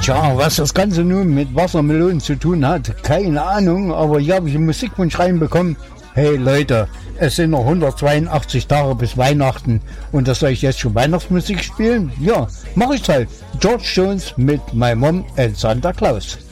Tja, was das Ganze nun mit Wassermelonen zu tun hat, keine Ahnung, aber hier habe ich einen Musikwunsch reinbekommen. Hey Leute, es sind noch 182 Tage bis Weihnachten und das soll ich jetzt schon Weihnachtsmusik spielen? Ja, mach ich halt. George Jones mit My Mom and Santa Claus.